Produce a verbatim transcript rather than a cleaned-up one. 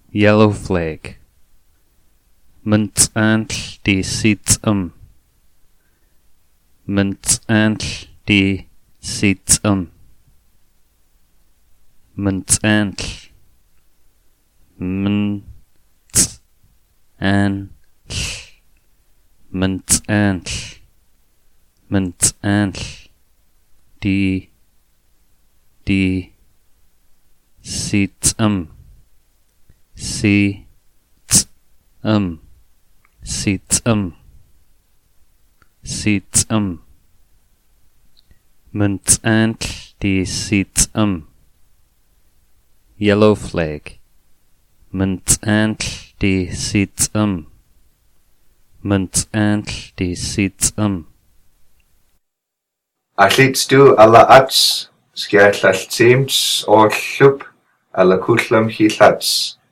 Yellow flag. Mintantl di sitsum. Mintantl di sitsum. Mintantl. Mintantl. Mintantl. Mintantl. Di. Di. Sitsum. Si. Um. Sitsum. Sitsum. Mintantl di sitsum. Yellow flag. Mintantl di sitsum. Mintantl di sitsum. Allitstu alla ats, skiallall teams or llwb alla kullam hi llats.